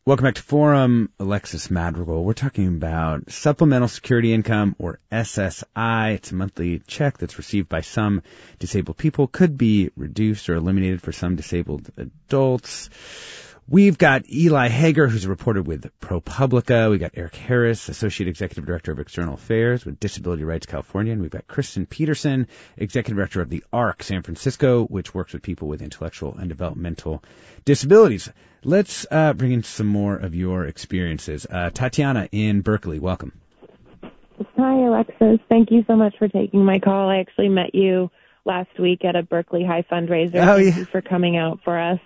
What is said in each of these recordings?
Welcome back to Forum. Alexis Madrigal. We're talking about Supplemental Security Income, or SSI. It's a monthly check that's received by some disabled people. Could be reduced or eliminated for some disabled adults. We've got Eli Hager, who's a reporter with ProPublica. We've got Eric Harris, Associate Executive Director of External Affairs with Disability Rights California. And we've got Kristen Peterson, Executive Director of the ARC San Francisco, which works with people with intellectual and developmental disabilities. Let's bring in some more of your experiences. Tatiana in Berkeley, welcome. Hi, Alexis. Thank you so much for taking my call. I actually met you last week at a Berkeley High fundraiser. Thank you for coming out for us.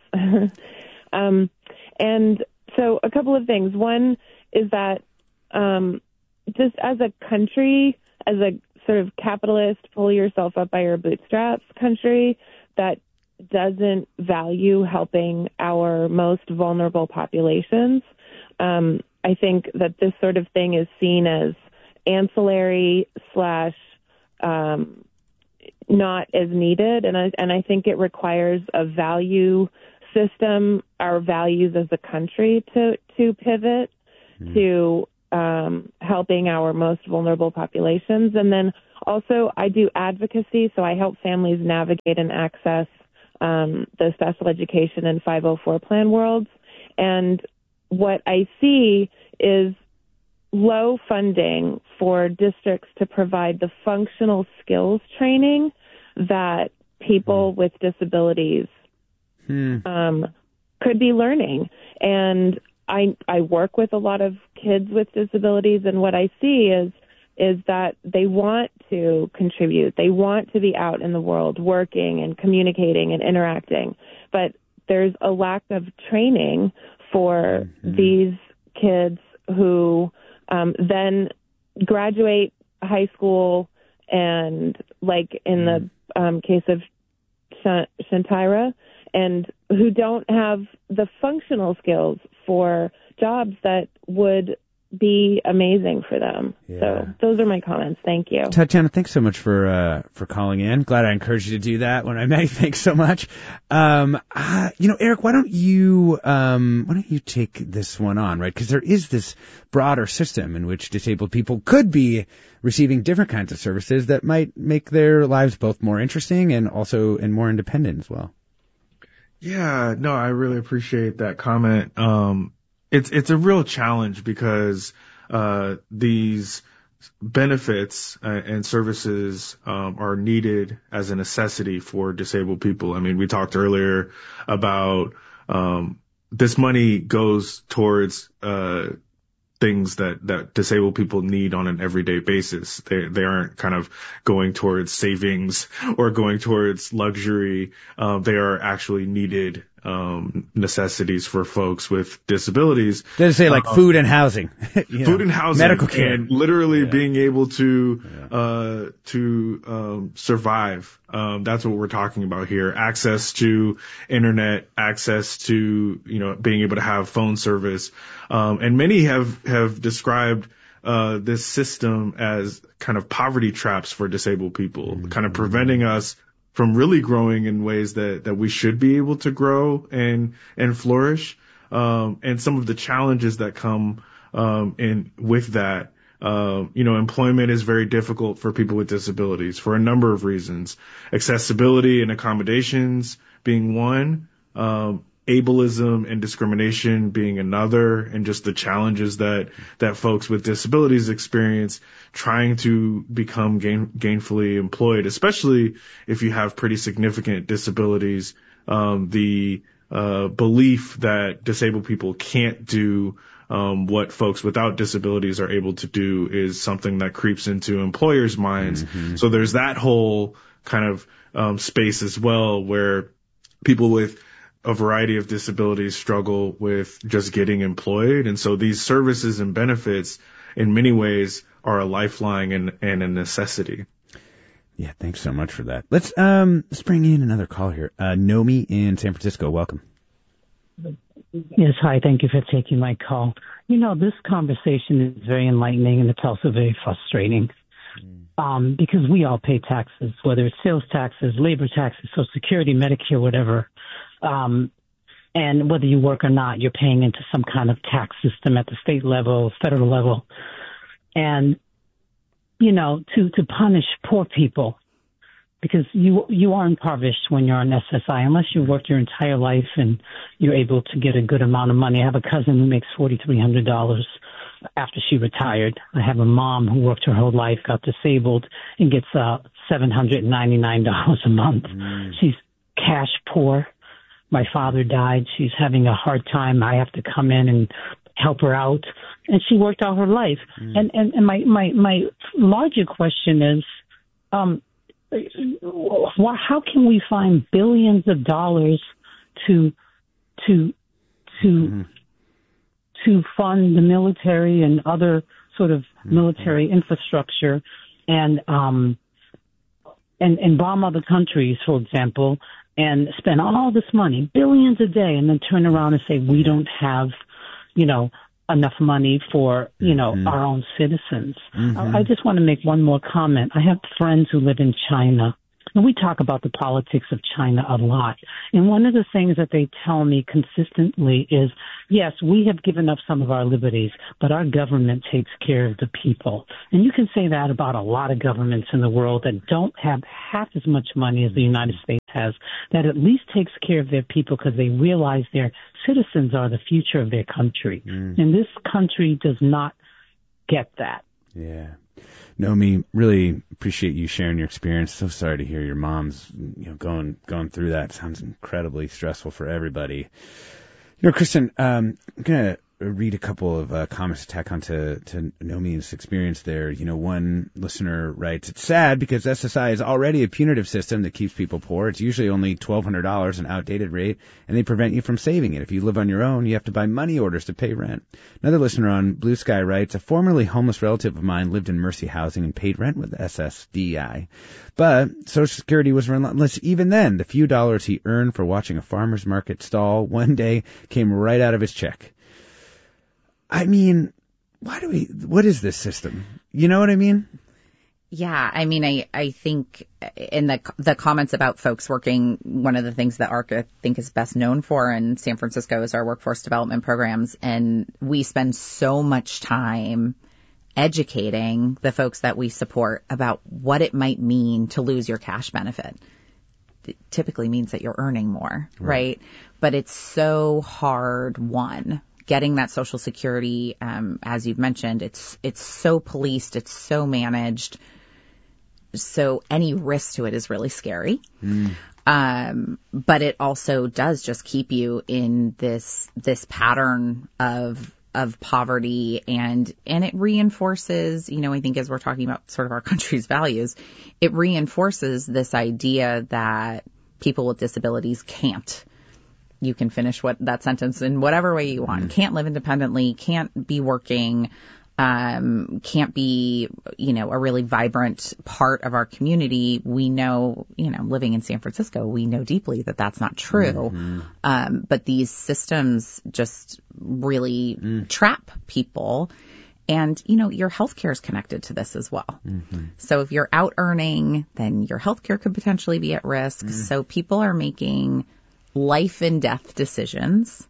And so a couple of things. One is that just as a country, as a sort of capitalist, pull yourself up by your bootstraps country that doesn't value helping our most vulnerable populations, I think that this sort of thing is seen as ancillary / not as needed. And I think it requires a value system, our values as a country to pivot to helping our most vulnerable populations. And then also I do advocacy, so I help families navigate and access the special education and 504 plan worlds. And what I see is low funding for districts to provide the functional skills training that people with disabilities could be learning. And I work with a lot of kids with disabilities, and what I see is that they want to contribute. They want to be out in the world working and communicating and interacting. But there's a lack of training for these kids who then graduate high school and, like in the case of Shantira, and who don't have the functional skills for jobs that would be amazing for them. Yeah. So those are my comments. Thank you. Tatiana, thanks so much for calling in. Glad I encouraged you to do that when I met you. Thanks so much. Eric, why don't you take this one on, right? Because there is this broader system in which disabled people could be receiving different kinds of services that might make their lives both more interesting and more independent as well. Yeah, no, I really appreciate that comment. It's a real challenge because these benefits and services are needed as a necessity for disabled people. I mean, we talked earlier about this money goes towards things that disabled people need on an everyday basis. They aren't kind of going towards savings or going towards luxury. They are actually needed necessities for folks with disabilities. They say like food and housing, food and housing, medical care, and literally being able to survive. That's what we're talking about here. Access to internet, access to being able to have phone service, and many have described this system as kind of poverty traps for disabled people, kind of preventing us from really growing in ways that we should be able to grow and flourish. And some of the challenges that come in with that. Employment is very difficult for people with disabilities for a number of reasons. Accessibility and accommodations being one, ableism and discrimination being another, and just the challenges that folks with disabilities experience trying to become gainfully employed, especially if you have pretty significant disabilities. The belief that disabled people can't do what folks without disabilities are able to do is something that creeps into employers' minds. So there's that whole kind of space as well, where people with a variety of disabilities struggle with just getting employed. And so these services and benefits in many ways are a lifeline and a necessity. Yeah, thanks so much for that. Let's bring in another call here. Nomi in San Francisco, welcome. Yes, hi, thank you for taking my call. This conversation is very enlightening, and it's also very frustrating because we all pay taxes, whether it's sales taxes, labor taxes, Social Security, Medicare, whatever. And whether you work or not, you're paying into some kind of tax system at the state level, federal level. And, to punish poor people, because you are impoverished when you're on SSI, unless you worked your entire life and you're able to get a good amount of money. I have a cousin who makes $4,300 after she retired. I have a mom who worked her whole life, got disabled, and gets $799 a month. She's cash poor. My father died. She's having a hard time. I have to come in and help her out. And she worked all her life. And my larger question is, how can we find billions of dollars to fund the military and other sort of military infrastructure and bomb other countries, for example, and spend all this money, billions a day, and then turn around and say we don't have, enough money for, our own citizens. I just want to make one more comment. I have friends who live in China, and we talk about the politics of China a lot. And one of the things that they tell me consistently is, yes, we have given up some of our liberties, but our government takes care of the people. And you can say that about a lot of governments in the world that don't have half as much money as the United States has, that at least takes care of their people because they realize their citizens are the future of their country. And this country does not get that. Yeah. Naomi, really appreciate you sharing your experience. So sorry to hear your mom's, going through that. Sounds incredibly stressful for everybody. Kristen, I'm going to read a couple of comments to tack onto Naomi's experience there. One listener writes, it's sad because SSI is already a punitive system that keeps people poor. It's usually only $1,200, an outdated rate, and they prevent you from saving it. If you live on your own, you have to buy money orders to pay rent. Another listener on Blue Sky writes, a formerly homeless relative of mine lived in Mercy Housing and paid rent with SSDI. But Social Security was relentless even then. The few dollars he earned for watching a farmer's market stall one day came right out of his check. I mean, what is this system? You know what I mean? Yeah, I mean, I think in the comments about folks working, one of the things that ARC, I think, is best known for in San Francisco is our workforce development programs. And we spend so much time educating the folks that we support about what it might mean to lose your cash benefit. It typically means that you're earning more, right? But it's so hard won. Getting that Social Security, as you've mentioned, it's so policed, it's so managed, so any risk to it is really scary. But it also does just keep you in this pattern of poverty, and it reinforces, I think as we're talking about sort of our country's values, it reinforces this idea that people with disabilities can't. You can finish that sentence in whatever way you want. Can't live independently, can't be working, can't be, a really vibrant part of our community. We know, living in San Francisco, we know deeply that that's not true. But these systems just really trap people. And, your health care is connected to this as well. So if you're out earning, then your health care could potentially be at risk. So people are making life and death decisions,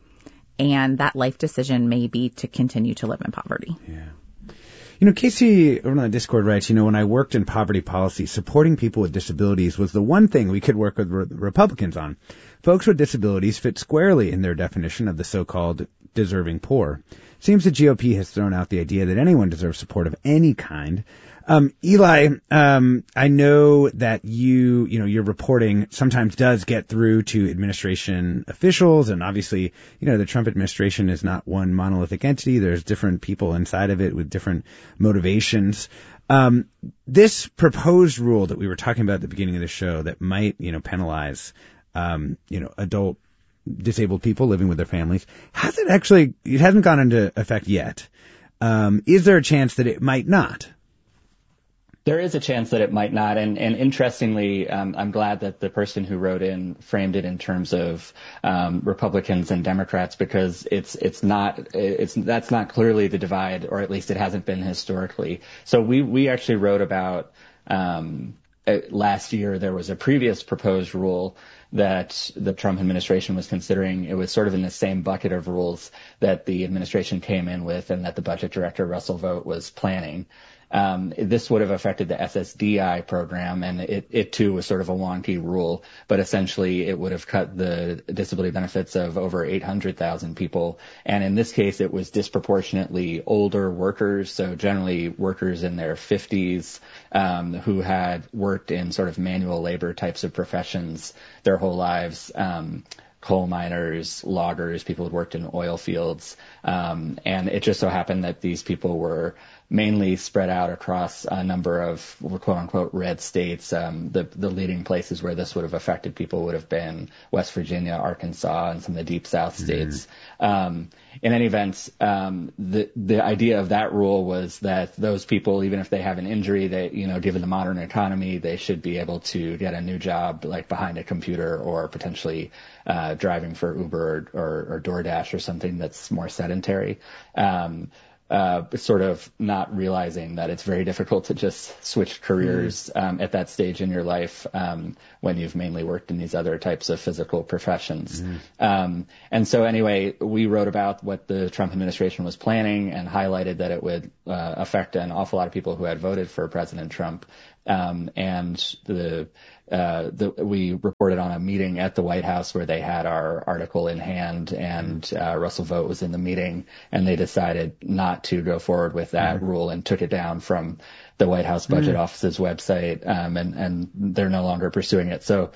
and that life decision may be to continue to live in poverty. Yeah. Casey over on the Discord writes, when I worked in poverty policy, supporting people with disabilities was the one thing we could work with Republicans on. Folks with disabilities fit squarely in their definition of the so-called deserving poor. Seems the GOP has thrown out the idea that anyone deserves support of any kind. Eli, I know that your reporting sometimes does get through to administration officials, and obviously, the Trump administration is not one monolithic entity. There's different people inside of it with different motivations. This proposed rule that we were talking about at the beginning of the show that might, penalize, adult disabled people living with their families, it hasn't gone into effect yet. Is there a chance that it might not? There is a chance that it might not, and interestingly, I'm glad that the person who wrote in framed it in terms of Republicans and Democrats, because that's not clearly the divide, or at least it hasn't been historically. So we actually wrote about last year there was a previous proposed rule that the Trump administration was considering. It was sort of in the same bucket of rules that the administration came in with and that the budget director, Russell Vought, was planning. This would have affected the SSDI program, and it too was sort of a wonky rule, but essentially it would have cut the disability benefits of over 800,000 people. And in this case, it was disproportionately older workers, so generally workers in their 50s, who had worked in sort of manual labor types of professions their whole lives. Coal miners, loggers, people who'd worked in oil fields. And it just so happened that these people were mainly spread out across a number of quote unquote red states. The leading places where this would have affected people would have been West Virginia, Arkansas, and some of the deep South states. In any event, the idea of that rule was that those people, even if they have an injury, they, given the modern economy, they should be able to get a new job, like behind a computer or potentially driving for Uber or DoorDash or something that's more sedentary. Sort of not realizing that it's very difficult to just switch careers at that stage in your life when you've mainly worked in these other types of physical professions. And so anyway, we wrote about what the Trump administration was planning and highlighted that it would affect an awful lot of people who had voted for President Trump. And we reported on a meeting at the White House where they had our article in hand, and Russell Vought was in the meeting, and they decided not to go forward with that rule and took it down from the White House Budget Office's website, and they're no longer pursuing it. So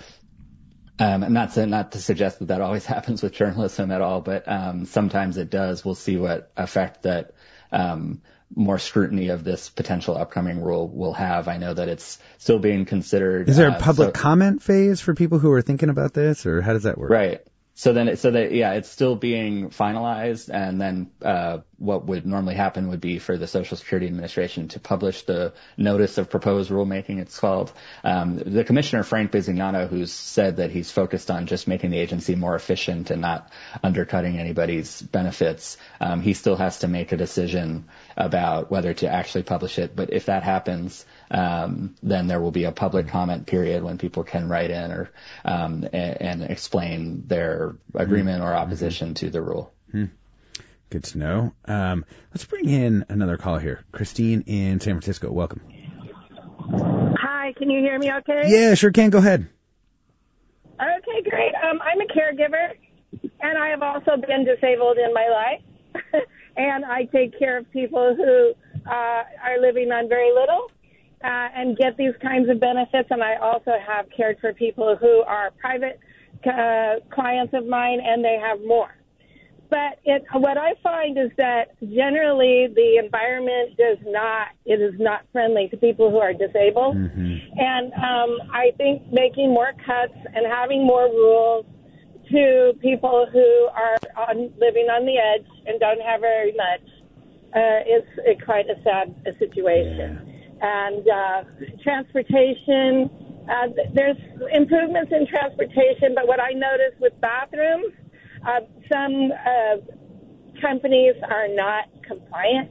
not to suggest that always happens with journalism at all, but sometimes it does. We'll see what effect that more scrutiny of this potential upcoming rule will have. I know that it's still being considered. Is there a public comment phase for people who are thinking about this, or how does that work? Right. It's still being finalized, and then what would normally happen would be for the Social Security Administration to publish the notice of proposed rulemaking, it's called. The Commissioner, Frank Bisignano, who's said that he's focused on just making the agency more efficient and not undercutting anybody's benefits, he still has to make a decision about whether to actually publish it. But if that happens, then there will be a public comment period when people can write in or and explain their agreement or opposition to the rule. Good to know. Let's bring in another call here. Christine in San Francisco, welcome. Hi, can you hear me okay? Yeah, sure can. Go ahead. Okay, great. I'm a caregiver, and I have also been disabled in my life. And I take care of people who are living on very little and get these kinds of benefits. And I also have cared for people who are private clients of mine, and they have more. But what I find is that generally the environment is not friendly to people who are disabled. And I think making more cuts and having more rules to people who are living on the edge and don't have very much is quite a sad situation. And transportation, there's improvements in transportation, but what I noticed with bathrooms, some companies are not compliant.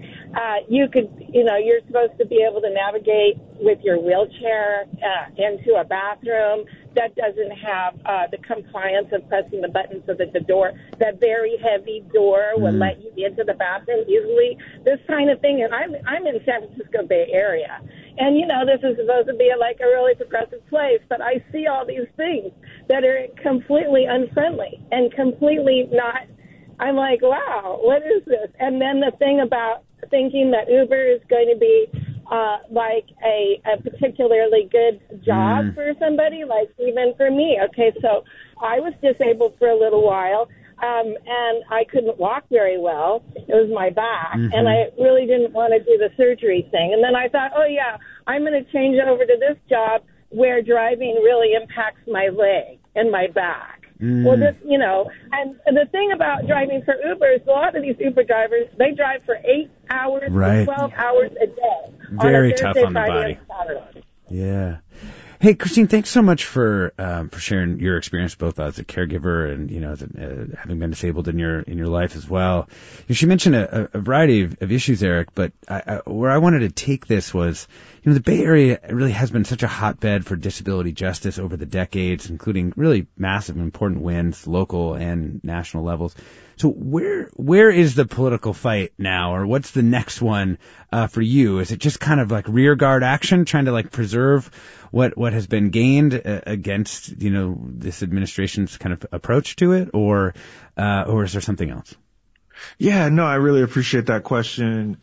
You're supposed to be able to navigate with your wheelchair into a bathroom that doesn't have the compliance of pressing the button so that that very heavy door will let you into the bathroom easily. This kind of thing. And I'm in San Francisco Bay Area. And, this is supposed to be like a really progressive place, but I see all these things that are completely unfriendly and completely not. I'm like, wow, what is this? And then the thing about thinking that Uber is going to be like a particularly good job for somebody, like even for me. Okay, so I was disabled for a little while, and I couldn't walk very well. It was my back, and I really didn't want to do the surgery thing. And then I thought, oh, yeah, I'm going to change over to this job where driving really impacts my leg and my back. Well, and the thing about driving for Uber is a lot of these Uber drivers, they drive for 8 hours to 12 hours a day. Very tough on the body. Yeah. Hey, Christine, thanks so much for sharing your experience both as a caregiver and, as having been disabled in your life as well. She mentioned a variety of issues, Eric, but where I wanted to take this was, the Bay Area really has been such a hotbed for disability justice over the decades, including really massive and important wins, local and national levels. So where is the political fight now, or what's the next one for you? Is it just kind of like rearguard action, trying to like preserve what has been gained against this administration's kind of approach to it, or is there something else? Yeah, no, I really appreciate that question.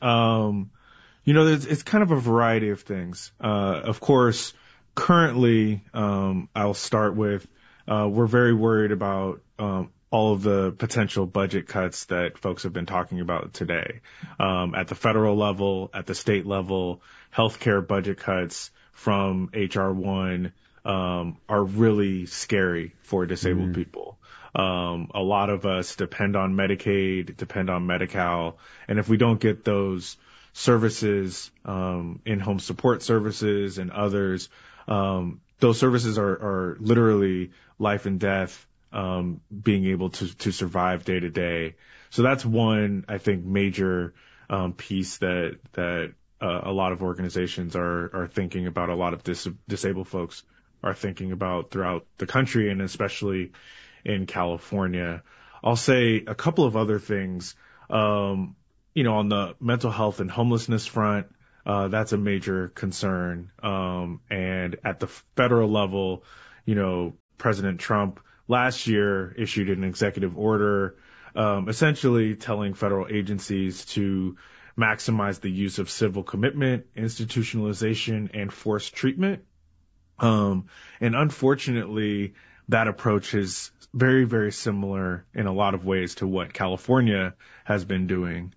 It's kind of a variety of things. Of course, currently, I'll start with we're very worried about all of the potential budget cuts that folks have been talking about today. At the federal level, at the state level, healthcare budget cuts from H.R. 1 are really scary for disabled people. A lot of us depend on Medicaid, depend on Medi-Cal, and if we don't get those services, in-home support services and others, those services are literally life and death, being able to survive day to day. So that's one, I think, major piece that a lot of organizations are thinking about, a lot of disabled folks are thinking about throughout the country, and especially in California. I'll say a couple of other things. On the mental health and homelessness front, that's a major concern. And at the federal level, President Trump last year issued an executive order, essentially telling federal agencies to maximize the use of civil commitment, institutionalization, and forced treatment. And unfortunately, that approach is very, very similar in a lot of ways to what California has been doing.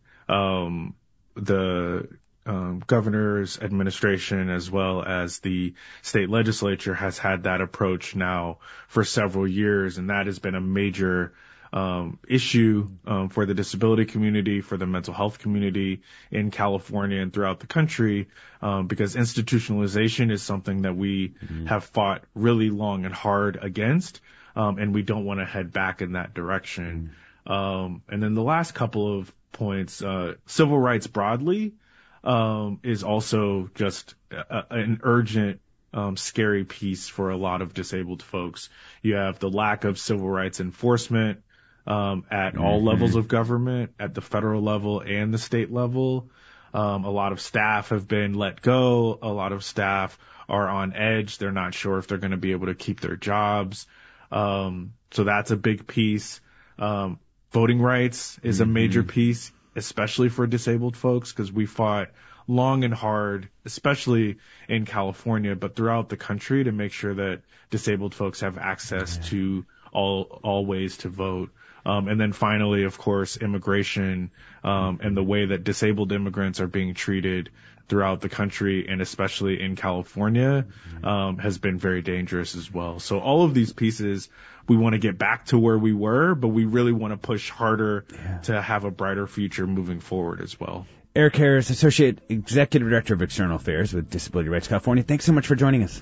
The governor's administration, as well as the state legislature, has had that approach now for several years, and that has been a major issue for the disability community, for the mental health community in California and throughout the country, because institutionalization is something that we have fought really long and hard against, and we don't want to head back in that direction. And then the last couple of points, civil rights broadly is also just an urgent, scary piece for a lot of disabled folks. You have the lack of civil rights enforcement at all levels of government, at the federal level and the state level. A lot of staff have been let go. A lot of staff are on edge. They're not sure if they're going to be able to keep their jobs. So that's a big piece. Voting rights is a major piece, especially for disabled folks, because we fought long and hard, especially in California, but throughout the country, to make sure that disabled folks have access to all ways to vote. And then finally, of course, immigration, and the way that disabled immigrants are being treated throughout the country, and especially in California, has been very dangerous as well. So all of these pieces, we want to get back to where we were, but we really want to push harder to have a brighter future moving forward as well. Eric Harris, Associate Executive Director of External Affairs with Disability Rights California. Thanks so much for joining us.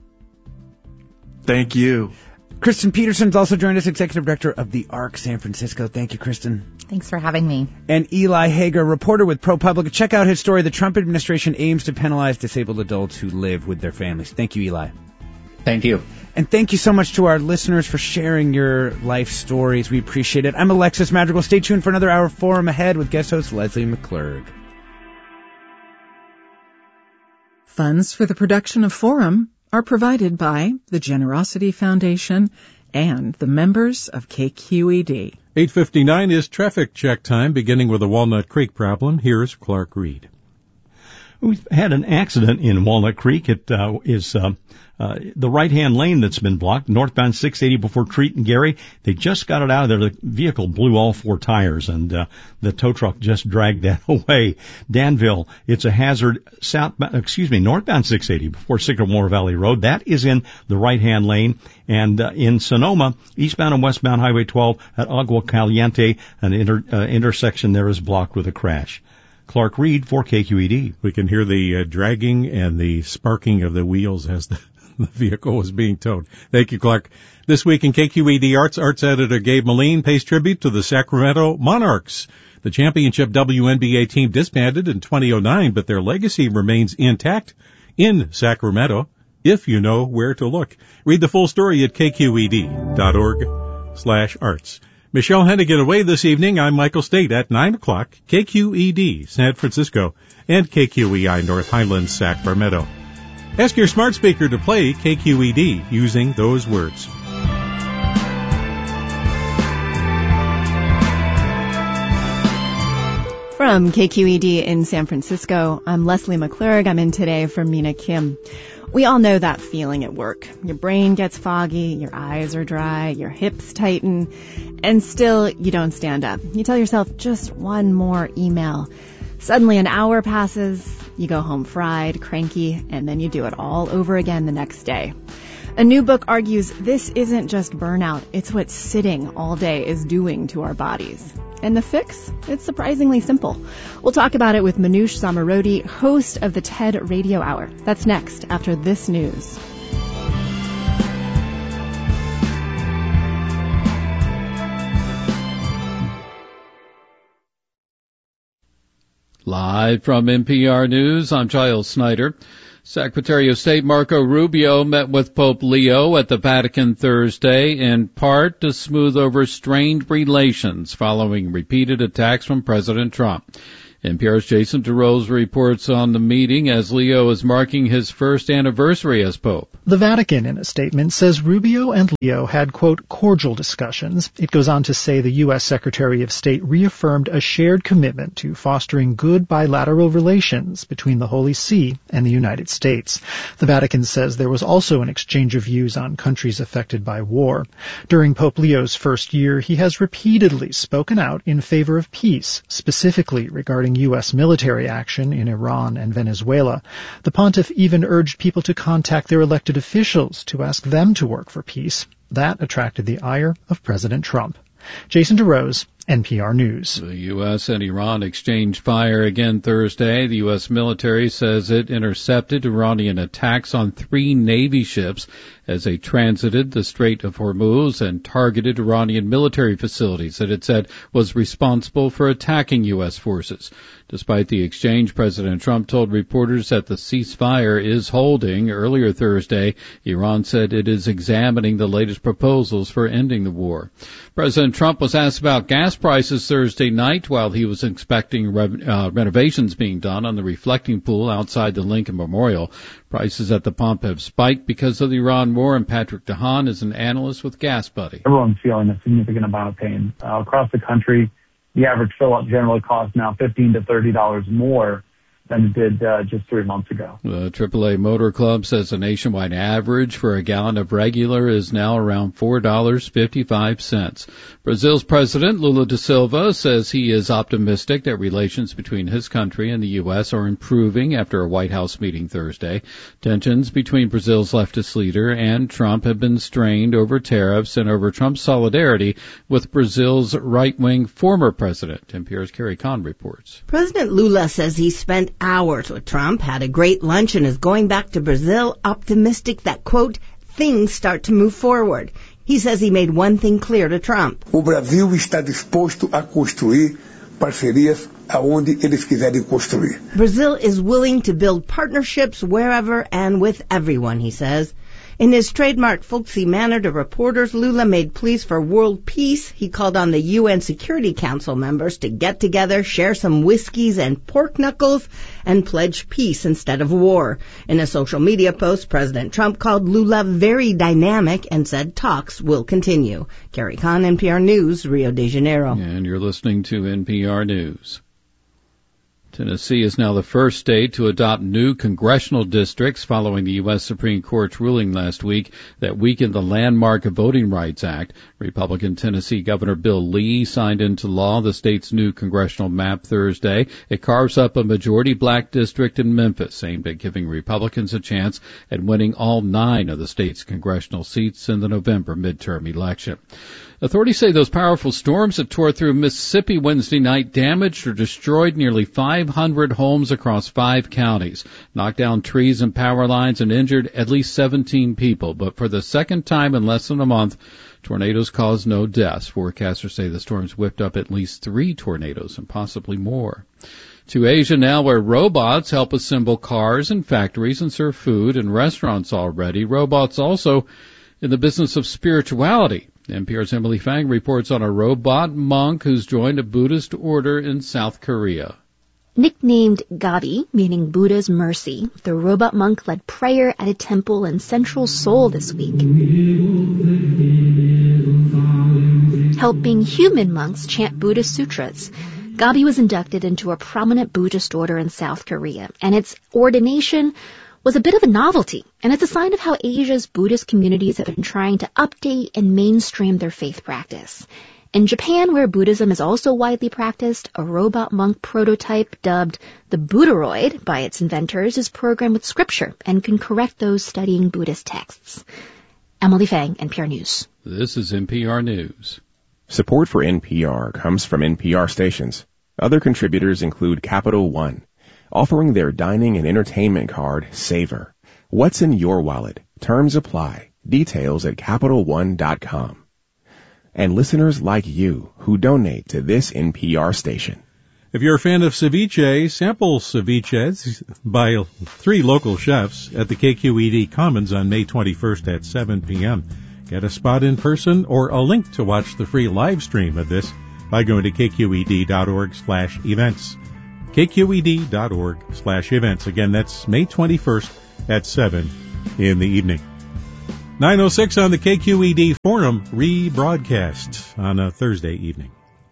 Thank you. Kristen Peterson's also joined us, Executive Director of the ARC San Francisco. Thank you, Kristen. Thanks for having me. And Eli Hager, reporter with ProPublica. Check out his story, The Trump Administration Aims to Penalize Disabled Adults Who Live with Their Families. Thank you, Eli. Thank you. And thank you so much to our listeners for sharing your life stories. We appreciate it. I'm Alexis Madrigal. Stay tuned for another hour of Forum ahead with guest host Leslie McClurg. Funds for the production of Forum are provided by the Generosity Foundation and the members of KQED. 8:59 is traffic check time, beginning with the Walnut Creek problem. Here's Clark Reed. We've had an accident in Walnut Creek. It is the right-hand lane that's been blocked, northbound 680 before Treat and Gary. They just got it out of there. The vehicle blew all four tires, and the tow truck just dragged that away. Danville, it's a hazard northbound 680 before Sycamore Valley Road. That is in the right-hand lane. And in Sonoma, eastbound and westbound Highway 12 at Agua Caliente, an intersection there is blocked with a crash. Clark Reed for KQED. We can hear the dragging and the sparking of the wheels as the vehicle was being towed. Thank you, Clark. This week in KQED Arts editor Gabe Moline pays tribute to the Sacramento Monarchs. The championship WNBA team disbanded in 2009, but their legacy remains intact in Sacramento, if you know where to look. Read the full story at kqed.org/arts. Michelle Hennigan away this evening. I'm Michael State at 9 o'clock, KQED San Francisco and KQEI North Highlands Sacramento. Ask your smart speaker to play KQED using those words. From KQED in San Francisco, I'm Leslie McClurg. I'm in today for Mina Kim. We all know that feeling at work. Your brain gets foggy, your eyes are dry, your hips tighten, and still you don't stand up. You tell yourself just one more email. Suddenly an hour passes, you go home fried, cranky, and then you do it all over again the next day. A new book argues this isn't just burnout, it's what sitting all day is doing to our bodies. And the fix? It's surprisingly simple. We'll talk about it with Manoush Zomorodi, host of the TED Radio Hour. That's next after this news. Live from NPR News, I'm Giles Snyder. Secretary of State Marco Rubio met with Pope Leo at the Vatican Thursday, in part to smooth over strained relations following repeated attacks from President Trump. NPR's Jason DeRose reports on the meeting as Leo is marking his first anniversary as Pope. The Vatican, in a statement, says Rubio and Leo had, quote, cordial discussions. It goes on to say the U.S. Secretary of State reaffirmed a shared commitment to fostering good bilateral relations between the Holy See and the United States. The Vatican says there was also an exchange of views on countries affected by war. During Pope Leo's first year, he has repeatedly spoken out in favor of peace, specifically regarding U.S. military action in Iran and Venezuela. The pontiff even urged people to contact their elected officials to ask them to work for peace. That attracted the ire of President Trump. Jason DeRose, NPR News. The U.S. and Iran exchanged fire again Thursday. The U.S. military says it intercepted Iranian attacks on 3 Navy ships as they transited the Strait of Hormuz and targeted Iranian military facilities that it said was responsible for attacking U.S. forces. Despite the exchange, President Trump told reporters that the ceasefire is holding. Earlier Thursday, Iran said it is examining the latest proposals for ending the war. President Trump was asked about gas prices Thursday night while he was inspecting renovations being done on the reflecting pool outside the Lincoln Memorial. Prices at the pump have spiked because of the Iran war, and Patrick DeHaan is an analyst with Gas Buddy. Everyone's feeling a significant amount of pain. Across the country, the average fill-up generally costs now $15 to $30 more than it did just 3 months ago. The AAA Motor Club says the nationwide average for a gallon of regular is now around $4.55. Brazil's President Lula da Silva says he is optimistic that relations between his country and the U.S. are improving after a White House meeting Thursday. Tensions between Brazil's leftist leader and Trump have been strained over tariffs and over Trump's solidarity with Brazil's right-wing former president. NPR's Carrie Kahn reports. President Lula says he spent hours with Trump, had a great lunch, and is going back to Brazil optimistic that, quote, things start to move forward. He says he made one thing clear to Trump. O Brasil está disposto a construir parcerias aonde eles quiserem construir. Brazil is willing to build partnerships wherever and with everyone, he says. In his trademark folksy manner to reporters, Lula made pleas for world peace. He called on the UN Security Council members to get together, share some whiskeys and pork knuckles, and pledge peace instead of war. In a social media post, President Trump called Lula very dynamic and said talks will continue. Carrie Kahn, NPR News, Rio de Janeiro. And you're listening to NPR News. Tennessee is now the first state to adopt new congressional districts following the U.S. Supreme Court's ruling last week that weakened the landmark Voting Rights Act. Republican Tennessee Governor Bill Lee signed into law the state's new congressional map Thursday. It carves up a majority black district in Memphis, aimed at giving Republicans a chance at winning all 9 of the state's congressional seats in the November midterm election. Authorities say those powerful storms that tore through Mississippi Wednesday night damaged or destroyed nearly 500 homes across 5 counties, knocked down trees and power lines, and injured at least 17 people. But for the second time in less than a month, tornadoes caused no deaths. Forecasters say the storms whipped up at least 3 tornadoes and possibly more. To Asia now, where robots help assemble cars in factories and serve food in restaurants already. Robots also in the business of spirituality. NPR's Emily Fang reports on a robot monk who's joined a Buddhist order in South Korea. Nicknamed Gabi, meaning Buddha's mercy, the robot monk led prayer at a temple in central Seoul this week, helping human monks chant Buddhist sutras. Gabi was inducted into a prominent Buddhist order in South Korea, and its ordination was a bit of a novelty, and it's a sign of how Asia's Buddhist communities have been trying to update and mainstream their faith practice. In Japan, where Buddhism is also widely practiced, a robot monk prototype dubbed the Buddharoid by its inventors is programmed with scripture and can correct those studying Buddhist texts. Emily Fang, NPR News. This is NPR News. Support for NPR comes from NPR stations. Other contributors include Capital One, offering their dining and entertainment card, Savor. What's in your wallet? Terms apply. Details at CapitalOne.com. And listeners like you who donate to this NPR station. If you're a fan of ceviche, sample ceviche by 3 local chefs at the KQED Commons on May 21st at 7 p.m. Get a spot in person or a link to watch the free live stream of this by going to kqed.org/events. kqed.org/events. Again, that's May 21st at 7 in the evening. 9:06 on the KQED Forum rebroadcast on a Thursday evening.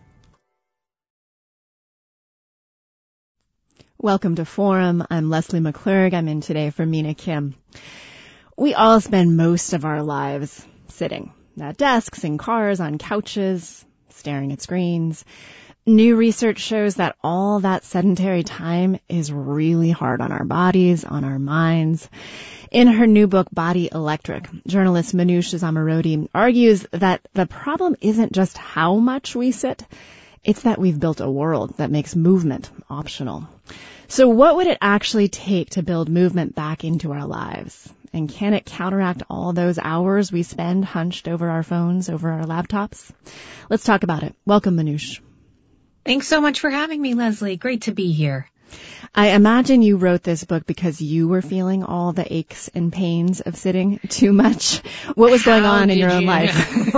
Welcome to Forum. I'm Leslie McClurg. I'm in today for Mina Kim. We all spend most of our lives sitting at desks, in cars, on couches, staring at screens. New research shows that all that sedentary time is really hard on our bodies, on our minds. In her new book, Body Electric, journalist Manoush Zomorodi argues that the problem isn't just how much we sit, it's that we've built a world that makes movement optional. So what would it actually take to build movement back into our lives? And can it counteract all those hours we spend hunched over our phones, over our laptops? Let's talk about it. Welcome, Manoush. Thanks so much for having me, Leslie. Great to be here. I imagine you wrote this book because you were feeling all the aches and pains of sitting too much. What was going on in your own life?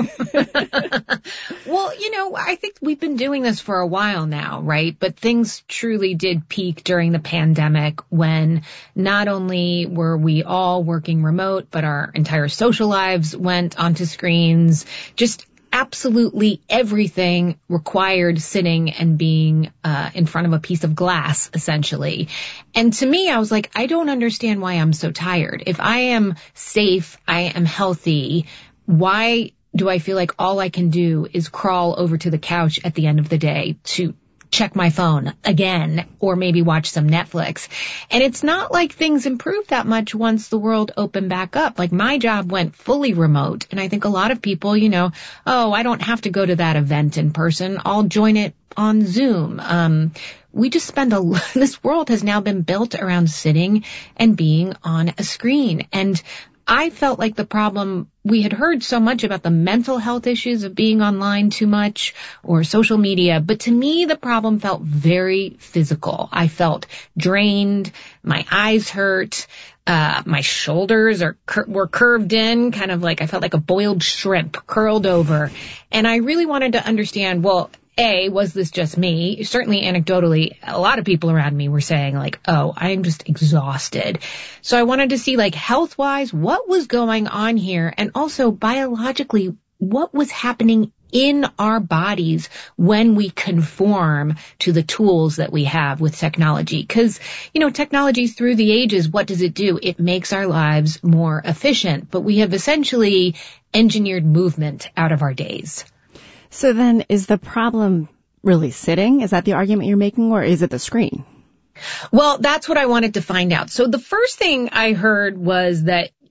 Well, I think we've been doing this for a while now, right? But things truly did peak during the pandemic when not only were we all working remote, but our entire social lives went onto screens. Just absolutely everything required sitting and being in front of a piece of glass, essentially. And to me, I was like, I don't understand why I'm so tired. If I am safe, I am healthy, why do I feel like all I can do is crawl over to the couch at the end of the day to check my phone again, or maybe watch some Netflix? And it's not like things improved that much once the world opened back up. Like, my job went fully remote, and I think a lot of people, I don't have to go to that event in person. I'll join it on Zoom. We just spend this world has now been built around sitting and being on a screen. And I felt like the problem, we had heard so much about the mental health issues of being online too much or social media, but to me the problem felt very physical. I felt drained, my eyes hurt, my shoulders were curved in, kind of like I felt like a boiled shrimp curled over. And I really wanted to understand, well, A, was this just me? Certainly anecdotally, a lot of people around me were saying like, oh, I'm just exhausted. So I wanted to see, like, health-wise, what was going on here? And also biologically, what was happening in our bodies when we conform to the tools that we have with technology? Because, technology through the ages, what does it do? It makes our lives more efficient, but we have essentially engineered movement out of our days. So then, is the problem really sitting? Is that the argument you're making, or is it the screen? Well, that's what I wanted to find out. So the first thing I heard was that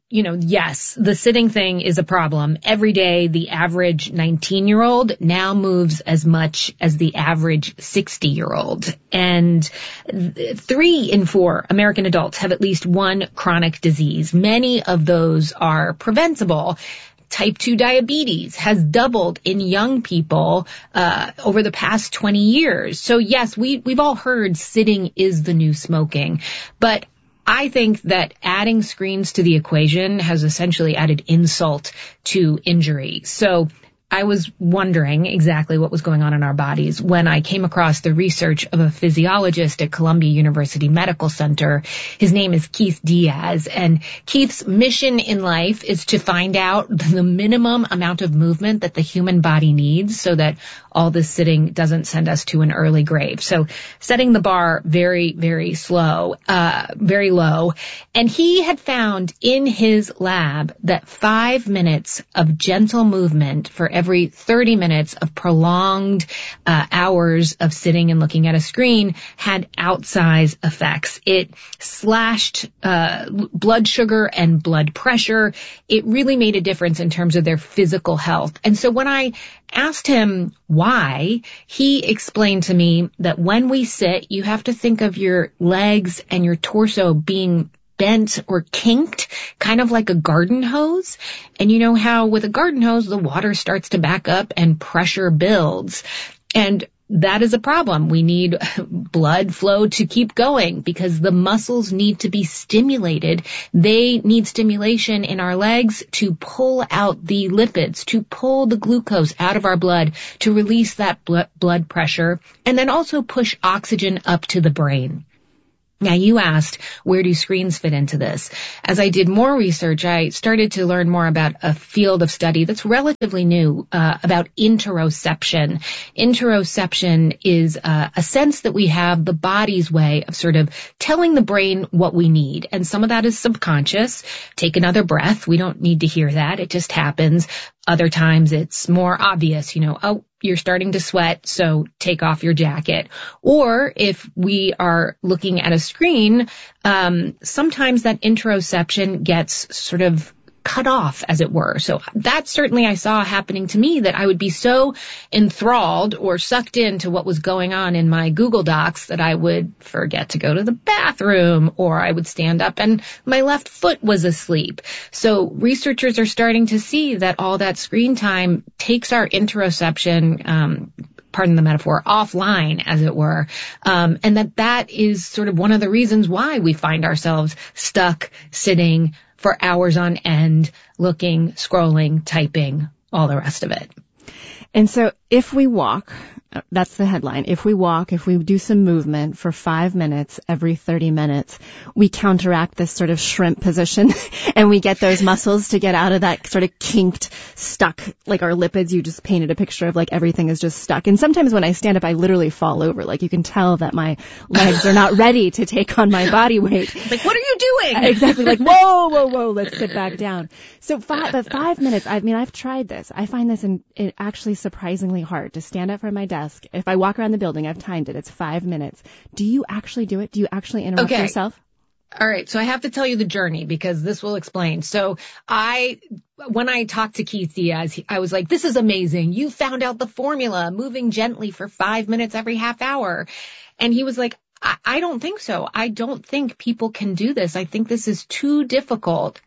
yes, the sitting thing is a problem. Every day, the average 19-year-old now moves as much as the average 60-year-old. And 3 in 4 American adults have at least one chronic disease. Many of those are preventable. Type 2 diabetes has doubled in young people over the past 20 years. So yes, we've all heard sitting is the new smoking, but I think that adding screens to the equation has essentially added insult to injury. So I was wondering exactly what was going on in our bodies when I came across the research of a physiologist at Columbia University Medical Center. His name is Keith Diaz, and Keith's mission in life is to find out the minimum amount of movement that the human body needs so that all this sitting doesn't send us to an early grave. So setting the bar very, very very low. And he had found in his lab that 5 minutes of gentle movement for every 30 minutes of prolonged hours of sitting and looking at a screen had outsized effects. It slashed blood sugar and blood pressure. It really made a difference in terms of their physical health. And so when I asked him why, he explained to me that when we sit, you have to think of your legs and your torso being bent or kinked, kind of like a garden hose. And you know how with a garden hose, the water starts to back up and pressure builds. And that is a problem. We need blood flow to keep going because the muscles need to be stimulated. They need stimulation in our legs to pull out the lipids, to pull the glucose out of our blood, to release that blood pressure, and then also push oxygen up to the brain. Now, you asked, where do screens fit into this? As I did more research, I started to learn more about a field of study that's relatively new, about interoception. Interoception is a sense that we have the body's way of sort of telling the brain what we need. And some of that is subconscious. Take another breath. We don't need to hear that. It just happens. Other times it's more obvious, oh, you're starting to sweat, so take off your jacket. Or if we are looking at a screen, sometimes that interoception gets sort of cut off, as it were. So that certainly I saw happening to me, that I would be so enthralled or sucked into what was going on in my Google Docs that I would forget to go to the bathroom, or I would stand up and my left foot was asleep. So researchers are starting to see that all that screen time takes our interoception, pardon the metaphor, offline, as it were, and that is sort of one of the reasons why we find ourselves stuck sitting for hours on end, looking, scrolling, typing, all the rest of it. And so if we walk, that's the headline, if we do some movement for 5 minutes every 30 minutes, we counteract this sort of shrimp position and we get those muscles to get out of that sort of kinked, stuck, like our lipids. You just painted a picture of like everything is just stuck. And sometimes when I stand up, I literally fall over. Like you can tell that my legs are not ready to take on my body weight. Like, what are you doing? Exactly. Like, whoa, let's sit back down. So 5 minutes, I've tried this. I find this it actually surprisingly hard to stand up from my desk. If I walk around the building, I've timed it. It's 5 minutes. Do you actually do it? Do you actually interrupt yourself? All right. So I have to tell you the journey because this will explain. So when I talked to Keith Diaz, I was like, this is amazing. You found out the formula, moving gently for 5 minutes every half hour. And he was like, I don't think so. I don't think people can do this. I think this is too difficult.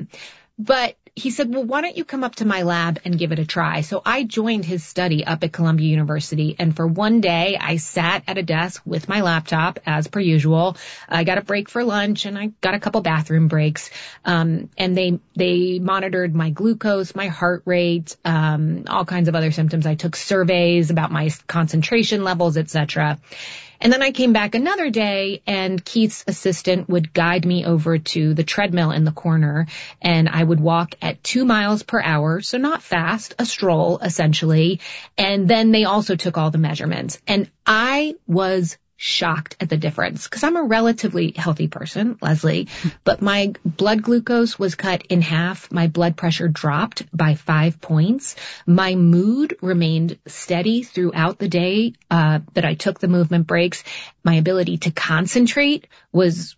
But he said, well, why don't you come up to my lab and give it a try? So I joined his study up at Columbia University. And for one day, I sat at a desk with my laptop as per usual. I got a break for lunch and I got a couple bathroom breaks. And they monitored my glucose, my heart rate, all kinds of other symptoms. I took surveys about my concentration levels, etc. And then I came back another day and Keith's assistant would guide me over to the treadmill in the corner and I would walk at 2 miles per hour. So not fast, a stroll essentially. And then they also took all the measurements and I was shocked at the difference because I'm a relatively healthy person, Leslie, but my blood glucose was cut in half. My blood pressure dropped by 5 points. My mood remained steady throughout the day that I took the movement breaks. My ability to concentrate was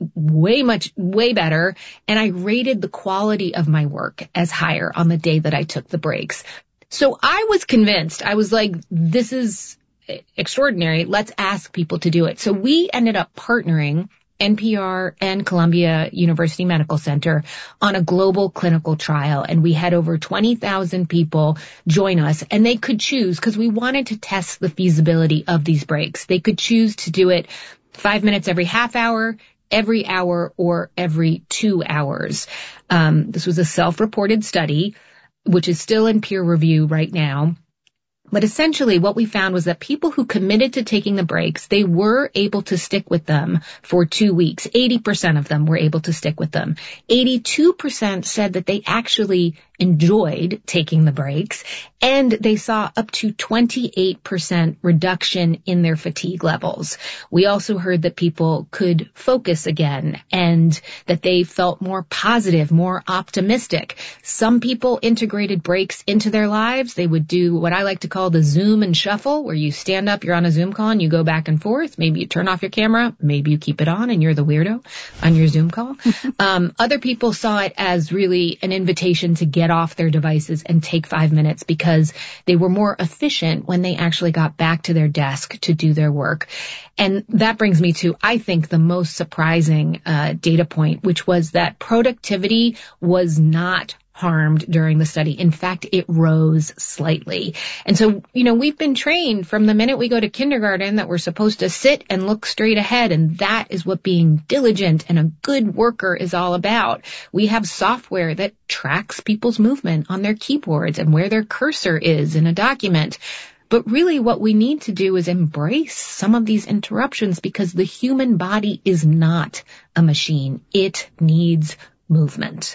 way better. And I rated the quality of my work as higher on the day that I took the breaks. So I was convinced. I was like, this is extraordinary. Let's ask people to do it. So we ended up partnering NPR and Columbia University Medical Center on a global clinical trial. And we had over 20,000 people join us, and they could choose because we wanted to test the feasibility of these breaks. They could choose to do it 5 minutes every half hour, every hour, or every 2 hours. This was a self-reported study, which is still in peer review right now. But essentially what we found was that people who committed to taking the breaks, they were able to stick with them for 2 weeks. 80% of them were able to stick with them. 82% said that they actually enjoyed taking the breaks, and they saw up to 28% reduction in their fatigue levels. We also heard that people could focus again and that they felt more positive, more optimistic. Some people integrated breaks into their lives. They would do what I like to call the Zoom and shuffle, where you stand up, you're on a Zoom call, and you go back and forth. Maybe you turn off your camera. Maybe you keep it on and you're the weirdo on your Zoom call. Other people saw it as really an invitation to get off their devices and take 5 minutes because they were more efficient when they actually got back to their desk to do their work. And that brings me to, I think, the most surprising data point, which was that productivity was not harmed during the study. In fact, it rose slightly. And so, we've been trained from the minute we go to kindergarten that we're supposed to sit and look straight ahead. And that is what being diligent and a good worker is all about. We have software that tracks people's movement on their keyboards and where their cursor is in a document. But really what we need to do is embrace some of these interruptions because the human body is not a machine. It needs movement.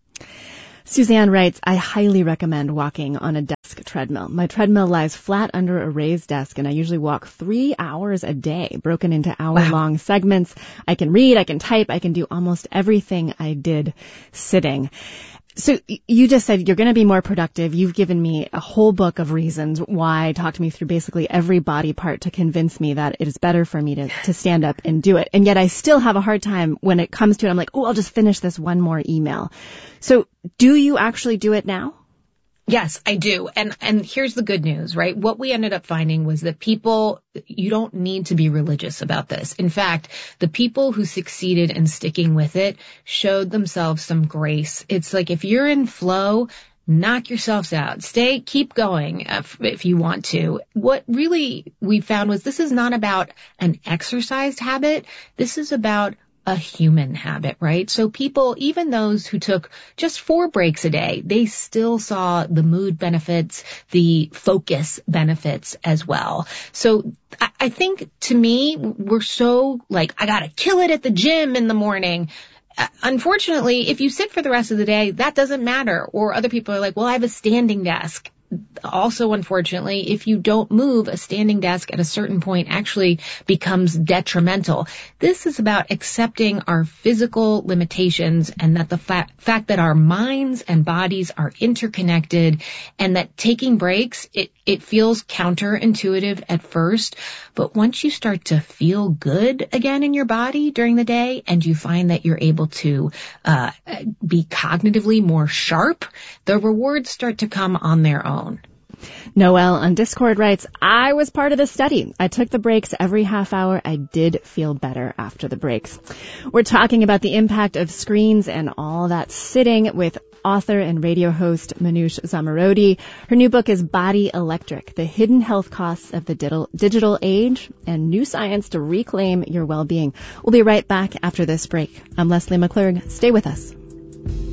Suzanne writes, I highly recommend walking on a desk treadmill. My treadmill lies flat under a raised desk, and I usually walk 3 hours a day, broken into hour-long segments. I can read, I can type, I can do almost everything I did sitting. So you just said you're going to be more productive. You've given me a whole book of reasons why. Talk to me through basically every body part to convince me that it is better for me to stand up and do it. And yet I still have a hard time when it comes to it. I'm like, I'll just finish this one more email. So do you actually do it now? Yes, I do. And here's the good news, right? What we ended up finding was that people, you don't need to be religious about this. In fact, the people who succeeded in sticking with it showed themselves some grace. It's like if you're in flow, knock yourselves out. Keep going if you want to. What really we found was this is not about an exercised habit. This is about a human habit, right? So people, even those who took just 4 breaks a day, they still saw the mood benefits, the focus benefits as well. So I think to me, we're so like, I gotta kill it at the gym in the morning. Unfortunately, if you sit for the rest of the day, that doesn't matter. Or other people are like, well, I have a standing desk. Also, unfortunately, if you don't move, a standing desk at a certain point actually becomes detrimental. This is about accepting our physical limitations and that the fact that our minds and bodies are interconnected and that taking breaks, it feels counterintuitive at first. But once you start to feel good again in your body during the day and you find that you're able to be cognitively more sharp, the rewards start to come on their own. Noelle on Discord writes, I was part of the study. I took the breaks every half hour. I did feel better after the breaks. We're talking about the impact of screens and all that sitting with author and radio host Manoush Zomorodi. Her new book is Body Electric, The Hidden Health Costs of the Digital Age and New Science to Reclaim Your Well-Being. We'll be right back after this break. I'm Leslie McClurg. Stay with us.